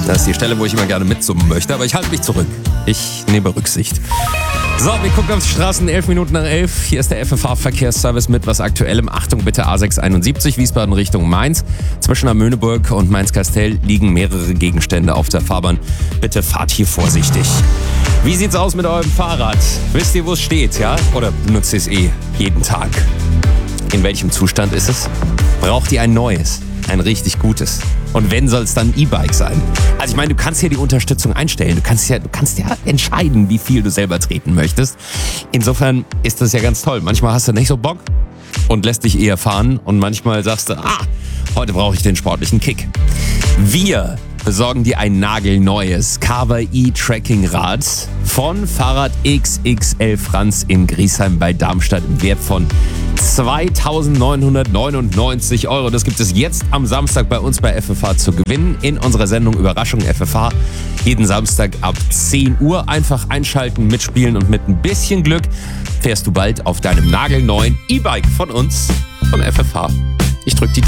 Das ist die Stelle, wo ich immer gerne mitsummen möchte, aber ich halte mich zurück. Ich nehme Rücksicht. So, wir gucken auf die Straßen, 11 Minuten nach 11. Hier ist der FFH-Verkehrsservice mit was Aktuellem. Achtung bitte, A671, Wiesbaden Richtung Mainz. Zwischen Amöneburg und Mainz-Kastell liegen mehrere Gegenstände auf der Fahrbahn. Bitte fahrt hier vorsichtig. Wie sieht's aus mit eurem Fahrrad? Wisst ihr, wo es steht, ja? Oder benutzt ihr es jeden Tag? In welchem Zustand ist es? Braucht ihr ein neues? Ein richtig gutes? Und wenn, soll es dann ein E-Bike sein? Also ich meine, du kannst ja die Unterstützung einstellen. Du kannst ja entscheiden, wie viel du selber treten möchtest. Insofern ist das ja ganz toll. Manchmal hast du nicht so Bock und lässt dich eher fahren. Und manchmal sagst du, heute brauche ich den sportlichen Kick. Wir besorgen dir ein nagelneues Carver E-Tracking-Rad von Fahrrad XXL Franz in Griesheim bei Darmstadt im Wert von 2.999 €. Das gibt es jetzt am Samstag bei uns bei FFH zu gewinnen in unserer Sendung Überraschung FFH. Jeden Samstag ab 10 Uhr einfach einschalten, mitspielen und mit ein bisschen Glück fährst du bald auf deinem nagelneuen E-Bike von uns, von FFH. Ich drück die Daumen.